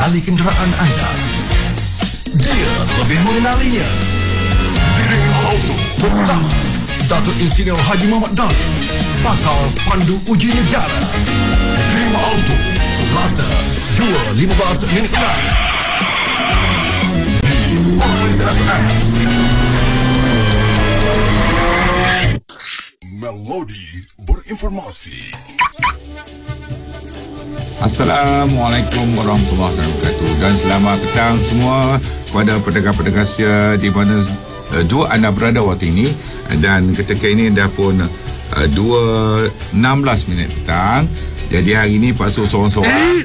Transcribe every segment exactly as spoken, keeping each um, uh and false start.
mengenali kenderaan anda. Dia lebih mengenalinya. Dream Auto bersama Datuk Insinyur Haji Muhammad Dalip, pakar pandu uji negara. Dream Auto, Selasa dua lima belas minit petang di Always F M. Melodi berinformasi. Assalamualaikum warahmatullahi wabarakatuh dan selamat petang semua kepada pendengar-pendengar setia di mana uh, dua anda berada waktu ini, dan ketika ini dah pun uh, dua enam belas minit petang. Jadi hari ini Pak Su seorang-seorang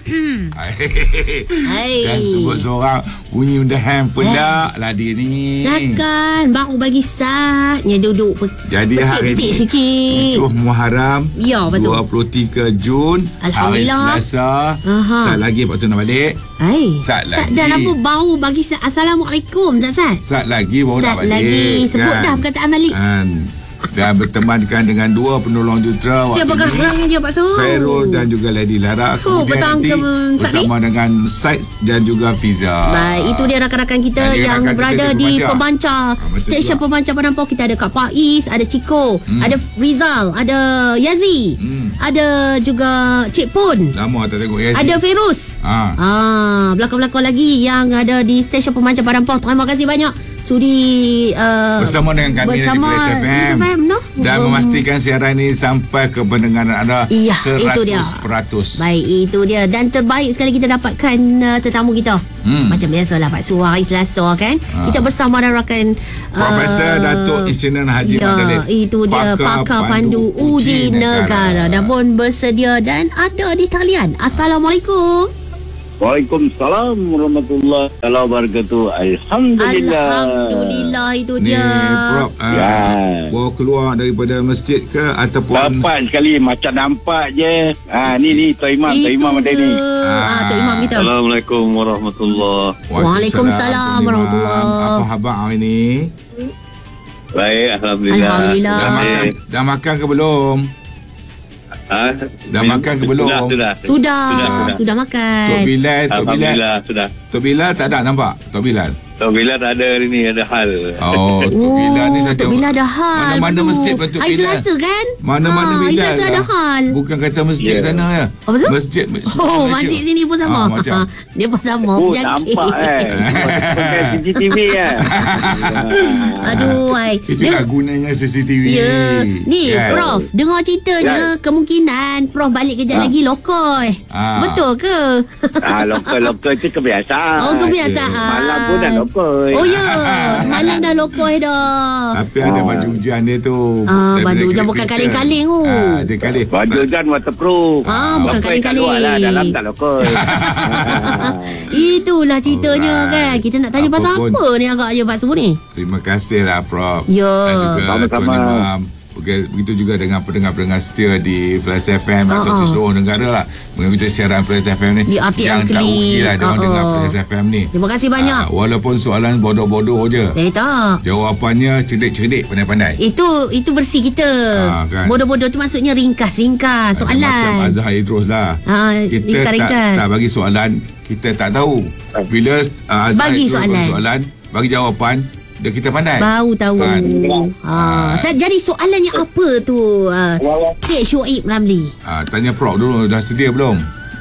dan sebut seorang bunyi undahan pula lah dia ni. Sakan baru bagi saatnya duduk pe- Jadi hari ini sikit. tujuh Muharram Ya, betul. dua puluh tiga Jun, hari Alhamdulillah. Selasa. Aha. Saat lagi Pak Su nak balik. Hai. Sat lagi. Tak dah apa baru bagi sa- Assalamualaikum tak Sat? Saat lagi baru nak Sat balik. lagi. Sebut dah perkataan balik. Kan? Dan bertemankan dengan dua penolong jentera Siapakah waktu ini, orang dia Pak Su? Khairul dan juga Lady Lara. Oh, Kemudian petang nanti ke Sat ni? bersama dengan Said dan juga Fiza. Baik, itu dia rakan-rakan kita Dan dia yang rakan kita berada di di Pemancar. Pemancar. Ah, betul Stesen juga. Pemancar Padang Poh. Kita ada Kak Faiz, ada Ciko, Hmm. ada Rizal, ada Yazi, Hmm. ada juga Cik Pun, Lama tak tengok ya. ada Feroz. Ha. Ah, belakang-belakang lagi yang ada di stesen Pemancar Padang Poh. Terima kasih banyak sudi uh, Bersama dengan kami bersama di Flash F M, Flash F M, no? dan Um, memastikan siaran ini sampai ke pendengaran anda Iya, seratus itu dia. peratus. Baik, itu dia. Dan terbaik sekali kita dapatkan uh, tetamu kita. Hmm. Macam biasalah Pak Su, hari Selasa kan. Ha. Kita bersama rakan Profesor uh, Datuk Insinyur Haji ya, Muhammad Dalip, itu dia pakar pandu uji negara. Dah pun bersedia dan ada di talian. Assalamualaikum. Waalaikumsalam warahmatullahi wabarakatuh. Alhamdulillah. Alhamdulillah, itu Ni dia. Prof, uh, Ya. baru keluar daripada masjid ke ataupun Dapat sekali macam nampak je. Ha ni ni Tok Imam, Tok Imam ada ni. Ah, Tok Imam kita. Assalamualaikum warahmatullahi. Waalaikumsalam warahmatullahi. Apa khabar hari ni? Baik, alhamdulillah. Alhamdulillah. Dah makan, dah makan ke belum? Ha? Dah makan ke belum? Sudah, sudah. Sudah, Sudah, sudah. sudah makan. Tok Bilal, Tok Bilal. Alhamdulillah, sudah. Tok Bilal tak ada nampak? Tok Bilal. Tok Bilal tak ada hari ni, ada hal. Oh, Tok Bilal ni saya Tok tengok. Bilal dah hal. Mana-mana Lepas tu, masjid betul hari Bilal. Selasa kan? Mana-mana Ah, Bilal. Hari Selasa ada lah. hal. Bukan kata masjid Ya. sana ya. Apa tu? Masjid. Oh, Malaysia. masjid sini pun sama. Ah, macam. Dia pun sama. Oh, berjangkit. nampak eh. Pakai C C T V kan. Aduh, ai. Itulah gunanya C C T V. Ya, ni Kan? Prof, dengar ceritanya kemungkinan Prof balik kejap Ha. lagi lokoi. Ah. Betul ke? Ah, lokal-lokal itu kebiasaan. Oh, kebiasaan. Malam pun dah lokal. Oh ya, semalam dah lokoi dah. Tapi ada Ah. baju hujan dia tu. Ah, Daripada baju hujan Great bukan Britain. kaleng-kaleng tu. Ah, dia kaleng. Baju hujan waterproof. Ah, bukan Lokal kat kaleng-kaleng. luar lah, dalam tak lokal. Itulah ceritanya Alright. kan. Kita nak tanya Apa pasal pun. apa ni agaknya Pak Su ni? Terima kasih lah Prof. Ya. Dan juga Sama-sama. Tuan Imam. Begitu begitu juga dengan pendengar-pendengar setia di Flash F M Ah, atau di ah. seluruh negara lah mengikuti siaran Flash F M ni. Di R T M Yang tahu Klik. je lah dia orang Ah, dengar ah. Flash F M ni. Terima kasih banyak. Ah, walaupun soalan bodoh-bodoh je. Eh tak. Jawapannya cerdik-cerdik, pandai-pandai. Itu itu versi kita. Ah, kan. Bodoh-bodoh tu maksudnya ringkas-ringkas Ada soalan. macam Azhar Idrus lah. Ah, Kita ringkas-ringkas. tak, tak bagi soalan, kita tak tahu. Bila uh, Azhar Bagi Idrus soalan. bagi soalan, bagi jawapan, dia kita pandai. Baru tahu. Kan? Ha, saya jadi soalannya apa tu? Uh, Cik Syuib Ramli. Ah, tanya Prof dulu, dah sedia belum?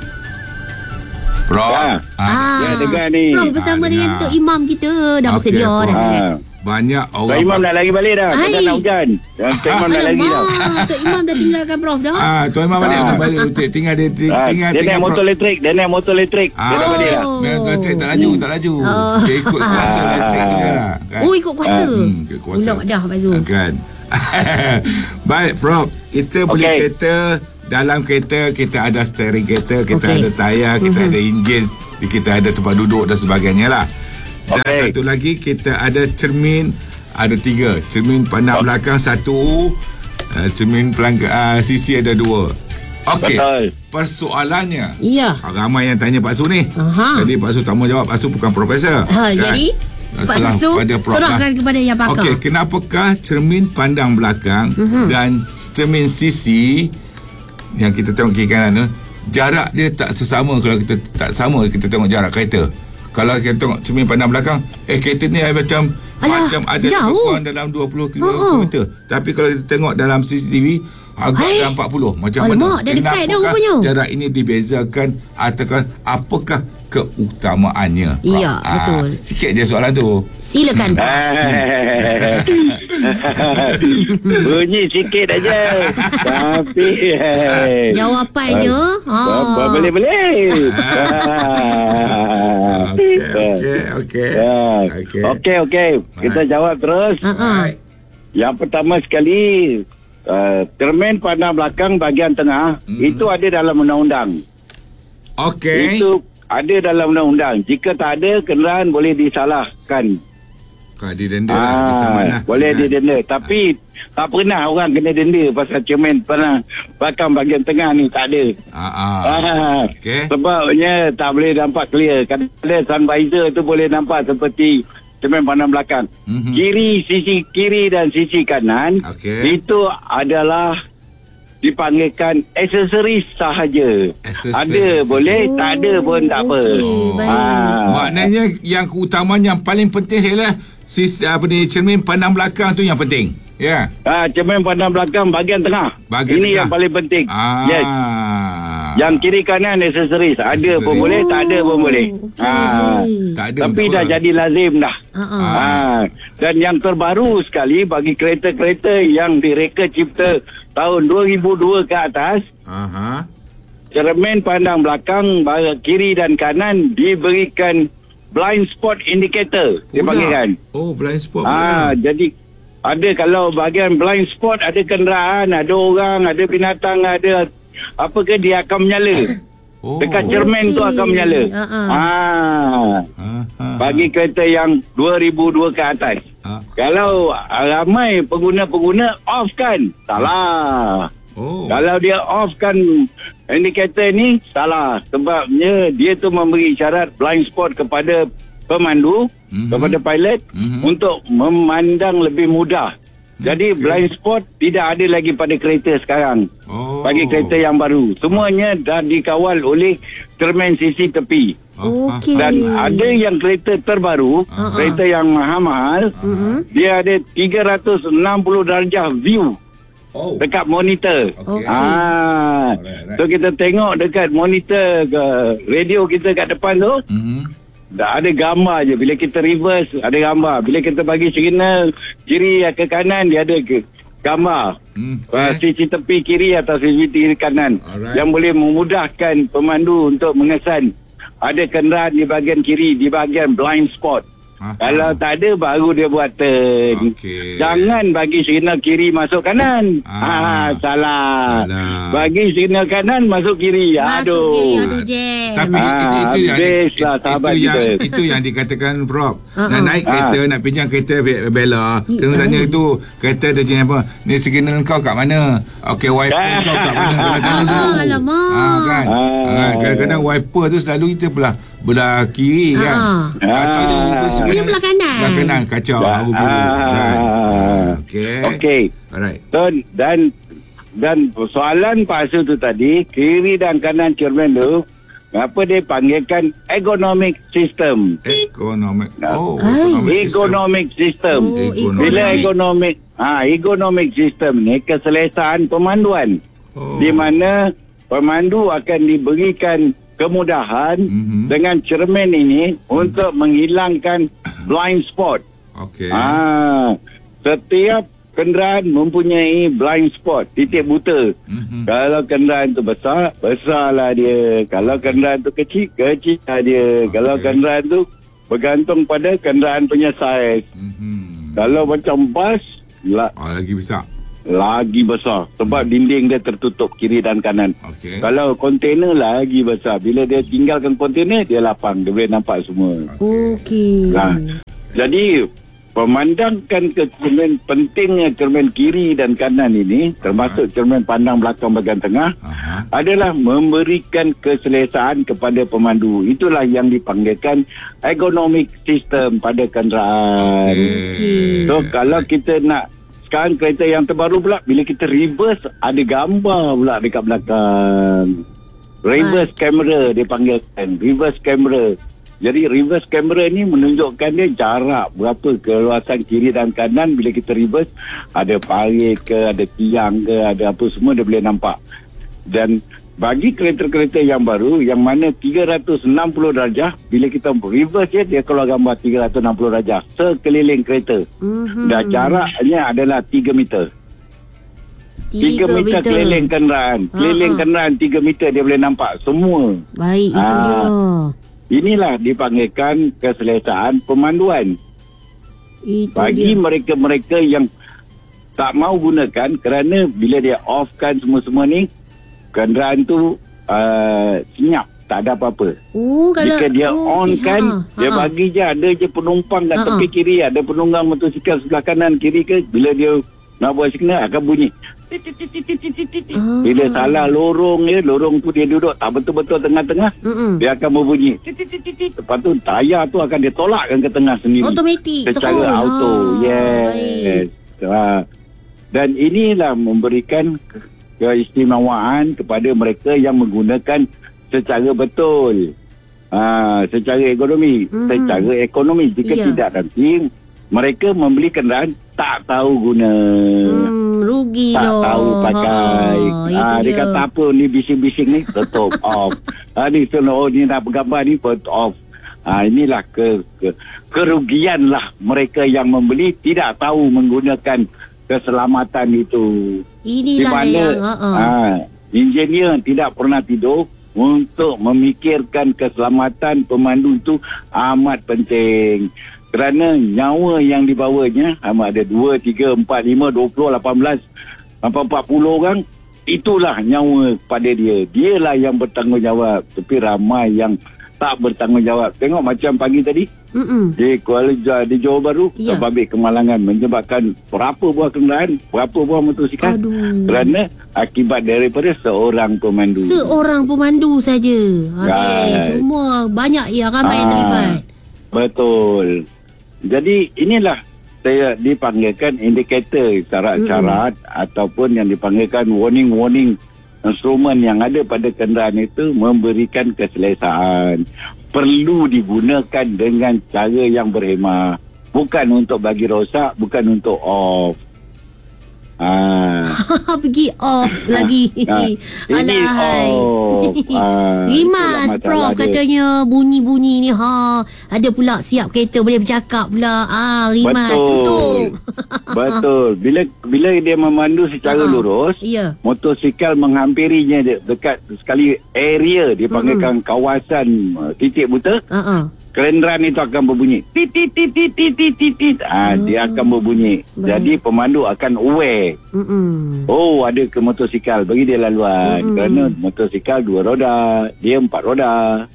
Prof. Ya. Ah, Ya, dengar ni. Prof bersama Ah, dengan dengar. Tok Imam kita dah Okey, bersedia Prof. dah. Ha. banyak Tok orang. Imam dah lari balik dah. Hai. Dah nak hujan. Dan Tok Imam dah lari dah. Alamak, Tok Imam dah tinggalkan Prof dah. Ah, Tuan Imam balik, Ah. dah balik. Tinggal, tinggal dia, tinggal, Ha, tinggal. dia naik tinggal motor Prof. elektrik. Dia naik motor elektrik. Dia dah Ah, balik dah. Memang elektrik tak laju, tak laju. Oh. Dia ikut kuasa elektrik juga. Kan? Oh, ikut kuasa. Hmm, ikut kuasa. Ulak dah Pak Zu. Ah, Kan. Baik, Prof. Kita beli Okey. kereta. Dalam kereta, kita ada steering kereta, kita Okey. ada tayar, kita Mhm. ada enjin, kita ada tempat duduk dan sebagainya lah. Dan Okey. satu lagi, kita ada cermin. Ada tiga. Cermin pandang Oh. belakang satu. Uh, cermin pelanggan uh, sisi ada dua. Okey. Betul. Persoalannya. Ya. Ah, ramai yang tanya Pak Su ni. Aha. Jadi Pak Su tak mau jawab. Pak Su bukan profesor. Ha, jadi Pak Serah Su pada Prof serahkan lah. kepada yang pakar. Okey, kenapakah cermin pandang belakang Mhm. dan cermin sisi yang kita tengok kiri kanan tu jarak dia tak sesama. Kalau kita tak sama, kita tengok jarak kereta. Kalau kita tengok cermin pandang belakang, eh kereta ni macam Alah, macam ada jauh. kurang dalam dua puluh kilometer. Uh-uh. Tapi kalau kita tengok dalam C C T V, agak Hai. dalam empat puluh. Macam Alamak, mana? dah dekat dah Kenapakah rupanya. jarak ini dibezakan ataupun apakah keutamaannya? Ya, Ah, betul. Sikit je soalan tu. Silakan. Bunyi sikit aja. Tapi Jawapannya ha. ha. Boleh boleh. Okey, okey, okey. Okey. Okey okey. Kita jawab terus. Ha ah. Yang pertama sekali, uh, cermin pandang belakang bahagian tengah Hmm. itu ada dalam undang-undang. Okey. Itu ada dalam undang-undang. Jika tak ada, kenderaan boleh disalahkan. Kau didenda lah, disaman lah. Boleh Kan? didenda. Tapi tak pernah orang kena denda pasal cermin pandang belakang bahagian tengah ni. Tak ada. Ah, ah. Ah, Okey. Sebabnya tak boleh nampak clear. Kadang-kadang sun visor tu boleh nampak seperti cermin pandang belakang. Mhm. Kiri, sisi kiri dan sisi kanan Okey. itu adalah dipanggilkan aksesoris sahaja. Aksesoris Ada sahaja. boleh, tak ada pun tak apa. Okey, baik. Ah. Maknanya yang keutamaan yang paling penting ialah sis, apa ni, cermin pandang belakang tu yang penting. Ya. Ah, cermin pandang belakang bahagian tengah. Bahagian Ini tengah. yang paling penting. Ah. Yes. Yang kiri kanan aksesoris. Ada Aksesoris. pun boleh, tak ada pun boleh. Okey, Ah. okey. Tak ada Tapi pun tak dah apa. jadi lazim dah. Ha ah. Ah. Dan yang terbaru sekali bagi kereta-kereta yang direka cipta tahun dua ribu dua ke atas, Aha. cermin pandang belakang bahagian kiri dan kanan diberikan blind spot indicator. Dia Pula. panggilkan. Oh, blind spot Ah, pula. jadi ada kalau bahagian blind spot ada kenderaan, ada orang, ada binatang, ada apa ke dia akan menyala. Oh. Dekat cermin tu Okey. akan menyala. Ha, ha. Ah. Aha. Bagi kereta yang dua ribu dua ke atas. Ah. Kalau ramai pengguna-pengguna off kan? Salah. Oh. Kalau dia off kan indikator ni, salah. Sebabnya dia tu memberi isyarat blind spot kepada pemandu, Mhm. kepada pilot Mhm. untuk memandang lebih mudah. Jadi Okey. blind spot tidak ada lagi pada kereta sekarang. Oh. Bagi kereta yang baru. Semuanya dah dikawal oleh cermin sisi tepi. Ah, Okey. Dan ada yang kereta terbaru, Ah. kereta yang mahal-mahal, Mhm. dia ada tiga ratus enam puluh darjah view Oh. dekat monitor. Okey. Ah, Alright, so kita tengok dekat monitor ke radio kita kat depan tu, Mhm. dah ada gambar je. Bila kita reverse, ada gambar. Bila kita bagi signal kiri ke kanan, dia ada ke gambar. Hmm. Uh, Okay. sisi tepi kiri atau sisi kiri kanan. Alright. Yang boleh memudahkan pemandu untuk mengesan ada kenderaan di bahagian kiri, di bahagian blind spot. Aha. Kalau tak ada, baru dia buat turn. Okey. Jangan bagi signal kiri masuk kanan. Ah. Ah, salah. Salah. Bagi signal kanan masuk kiri. Masuk Aduh. kiri, aduh Jam. Tapi Ah, itu, itu yang habis itu, lah sahabat itu yang kita. itu yang dikatakan Prof. Ah, Nak ah. naik kereta, nak pinjam kereta Be- Bella, kena Ah. tanya tu kereta dia jenis apa? Ni signal kau kat mana? Okey, wiper kau kat mana? Kena tanya dulu. Ah, alamak. Ah, kan. Ah. Ah, kadang-kadang wiper tu selalu kita belah belah kiri kan. Ah. Tak tahu dia Ah. ubah signal. Punya belah kanan. Belah kanan kacau. Ah. Abu guru. Right. Ah, Okey. Okey. Alright. So, dan dan soalan Pak Asu tu tadi, kiri dan kanan cermin tu, apa dia panggilkan ergonomic system. Economic. Oh, Ay. economic system. Ergonomic system. Oh, Ergonomic. Bila ekonomi. ergonomic, ah ergonomic system ni keselesaan pemanduan. Oh. Di mana pemandu akan diberikan kemudahan Mhm. dengan cermin ini untuk menghilangkan blind spot. Okey. Ah, setiap kenderaan mempunyai blind spot, titik buta. Mhm. Kalau kenderaan tu besar, besarlah dia. Kalau kenderaan tu kecil, kecillah dia. Okey. Kalau kenderaan tu bergantung pada kenderaan punya saiz. Mhm. Kalau macam bas, la, Oh, lagi besar. lagi besar. Sebab dinding dia tertutup kiri dan kanan. Okey. Kalau kontainer lagi besar. Bila dia tinggalkan kontainer, dia lapang. Dia boleh nampak semua. Okey. Nah, jadi memandangkan ke cermin, pentingnya cermin kiri dan kanan ini, termasuk cermin pandang belakang bahagian tengah, Aha. adalah memberikan keselesaan kepada pemandu. Itulah yang dipanggilkan ergonomic system pada kenderaan. Okey. So kalau kita nak, sekarang kereta yang terbaru pula, bila kita reverse, ada gambar pula dekat belakang. Reverse camera dia panggilkan. Reverse camera. Jadi reverse camera ni menunjukkan dia jarak berapa keluasan kiri dan kanan. Bila kita reverse, ada parit ke, ada tiang ke, ada apa semua dia boleh nampak. Dan bagi kereta-kereta yang baru yang mana tiga ratus enam puluh darjah, bila kita reverse dia, dia keluar gambar tiga ratus enam puluh darjah sekeliling kereta. Mm-hmm. Dan jaraknya adalah tiga meter. tiga meter keliling kenderaan. Keliling uh-huh. kenderaan tiga meter dia boleh nampak semua. Baik, itu uh, dia. Inilah dipanggilkan keselesaan pemanduan. Itu bagi dia. mereka-mereka yang tak mau gunakan, kerana bila dia offkan semua-semua ni, kenderaan tu uh, senyap, tak ada apa-apa. Oh, kalau, jika dia oh, on okay, kan, ha, dia ha, bagi je, ada je penumpang kat ha, tepi ha. kiri, ada penunggang motosikal sebelah kanan kiri ke, bila dia nak buat signal akan bunyi. Ah. Bila salah lorong dia, lorong tu dia duduk tak betul-betul tengah-tengah, Mm-mm. dia akan berbunyi. Lepas tu tayar tu akan dia tolakkan ke tengah sendiri. Automatik. Secara terus. auto. Ah, Yes. Ha. Dan inilah memberikan ke- keistimewaan kepada mereka yang menggunakan secara betul. Ha, secara ekonomi. Mhm. Secara ekonomi. Jika Ya. tidak nanti, mereka membeli kenderaan tak tahu guna. Hmm, rugi Tak loh. tahu pakai. Ha, itu Ah, dia dia. kata apa ni bising-bising ni tutup off. Ah, ni oh, ni nak bergambar ni put off. Ah, inilah ke, ke kerugian lah mereka yang membeli tidak tahu menggunakan keselamatan itu. Di Inilah mana yang uh-uh. ah, engineer tidak pernah tidur untuk memikirkan keselamatan pemandu itu amat penting. Kerana nyawa yang dibawanya amat ada dua, tiga, empat, lima, dua puluh, lapan belas sampai empat puluh orang. Itulah nyawa pada dia. Dialah yang bertanggungjawab. Tapi ramai yang tak bertanggungjawab. Tengok macam pagi tadi Mm-mm. di Kuala Lumpur, di Johor Bahru, Ya. terbabit kemalangan menyebabkan berapa buah kenderaan, berapa buah motosikal. Aduh. Kerana akibat daripada seorang pemandu. Seorang pemandu saja. Habis Right. semua banyak ya ramai yang Ah, terlibat. Betul. Jadi inilah saya dipanggilkan indikator syarat-syarat mm. ataupun yang dipanggilkan warning-warning instrumen yang ada pada kenderaan itu memberikan keselesaan. Perlu digunakan dengan cara yang berhemah. Bukan untuk bagi rosak, bukan untuk off. Ah. Pergi off lagi. Ah, ini Alahai. off. Ah, Rimas itulah Prof masalah dia. katanya bunyi-bunyi ni ha. Ada pula siap kereta boleh bercakap pula. Ah, Rimas Betul. tutup. Betul. Bila bila dia memandu secara Ah, lurus, ya. motosikal menghampirinya de- dekat sekali area dipanggilkan kawasan uh, titik buta, Ha-ha. kenderaan itu akan berbunyi. Tit tit tit tit tit tit tit, tit. Ah, Oh. dia akan berbunyi. Baik. Jadi pemandu akan aware. Mm-mm. Oh, ada ke motosikal, bagi dia laluan. Mm-mm. Kerana motosikal dua roda, dia empat roda.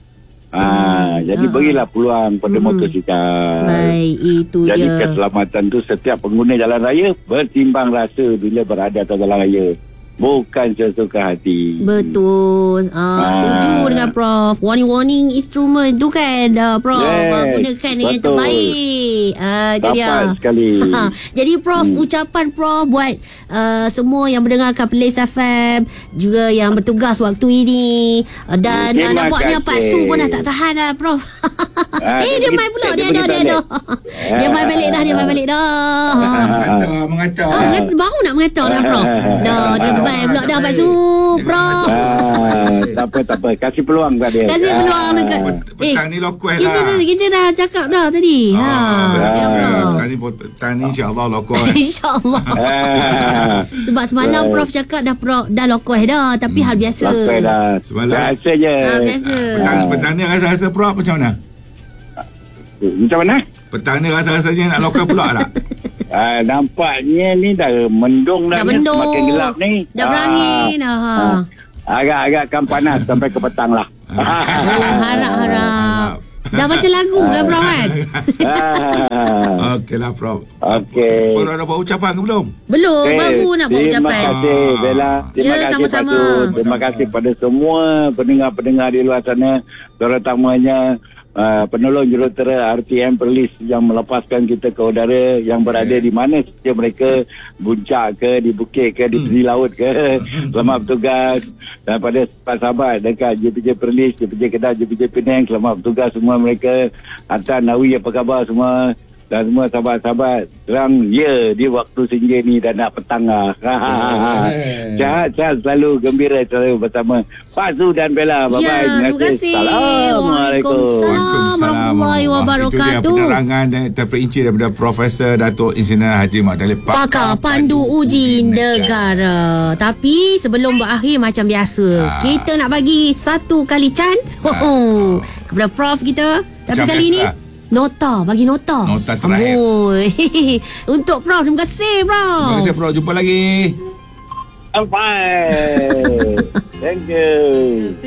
Ah, Baik. jadi Ah. berilah peluang pada Mm-mm. motosikal. Baik, itu Jadi dia. keselamatan tu setiap pengguna jalan raya bertimbang rasa bila berada atas jalan raya. Bukan sesuka hati. Betul. Ah, Ah. setuju dengan Prof. Warning-warning instrumen tu kan, uh, Prof. Yes, Ah, gunakan dengan betul. terbaik. Ah, itu dia. Tepat sekali. Ha, jadi Prof, Hmm. ucapan Prof buat uh, semua yang mendengarkan Plains F M, juga yang bertugas waktu ini, uh, dan uh, Terima nampaknya Pak kasih. Su pun dah tak tahan dah, Prof. Ah, eh, dia dia main pula. pergi- Dia dia ada, pergi dia ada. toilet. Dia main balik dah, dia main balik dah. Ha. Mengata, mengata. Ah, mengata- baru nak mengatak dah, Prof. Dah, dia main pula dah, Pak Su, Prof. Ah, tak apa, tak apa. Kasih peluang kat dia. Kasih peluang Ah. dekat. Petang ni lokueh kita, lah. dah- kita dah cakap dah tadi. Ha, ya, Prof. Petang ni, petang ni insyaAllah lokueh. InsyaAllah. Ah. Sebab semalam Right. Prof cakap dah Prof dah lokoh dah, tapi hal biasa. Sampai dah. Semalam- Biasa je. Ah, biasa. Petang, petang ni rasa-rasa Prof macam mana? Macam mana? Petang ni rasa-rasanya nak lokueh pula tak? Ah, nampaknya ni dah mendung dah. Dah ni. mendung. Semakin gelap ni. Dah berangin dah. Ha. Ah. Agak-agak kan panas sampai ke petang lah. Oh, harap-harap. Dah macam lagu kan, Prof kan? Ah. Okeylah Prof. Okey. Prof ada buat ucapan ke belum? Belum, Eh, baru nak buat ucapan. Terima kasih Bella. Terima Ya, kasih sama-sama. Pak Su. Terima kasih pada semua pendengar-pendengar di luar sana. Terutamanya uh, penolong jurutera R T M Perlis yang melepaskan kita ke udara, yang berada di mana saja mereka, puncak ke, di bukit ke, di tepi laut ke. Selamat bertugas. Dan pada sahabat-sahabat dekat J P J Perlis, J P J Kedah, J P J Penang, selamat bertugas semua mereka. Hantar Nawi, apa khabar semua? Dan semua sahabat-sahabat, terang ya di waktu senja ni dah nak petang lah. Sehat-sehat selalu, gembira selalu bersama Pak Su dan Bella. Bye-bye. Ya, terima kasih. Assalamualaikum. Waalaikumsalam warahmatullahi wabarakatuh. Itu dia penerangan dan terperinci daripada Profesor Datuk Insinyur Haji Mat Dalip, Pakar Pandu Uji Negara. Tapi sebelum berakhir macam biasa, Ah. kita nak bagi satu kali can Ah. oh, kepada Prof kita. Tapi Macam kali biasa. ni nota, bagi nota. Nota terakhir. Amboi. Untuk Prof, terima kasih Prof. Terima kasih Prof. Jumpa lagi. Bye. Thank you.